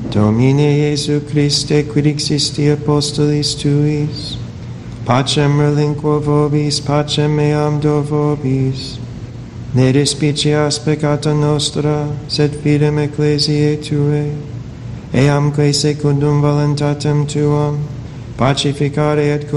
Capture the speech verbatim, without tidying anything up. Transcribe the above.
Domine Iesu Christe, quid existi apostolis tuis, pacem relinquo vobis, pacem meam do vobis. Ne despicias peccata nostra, sed fidem ecclesiae Tuae, eamque secundum voluntatem Tuam, pacificare et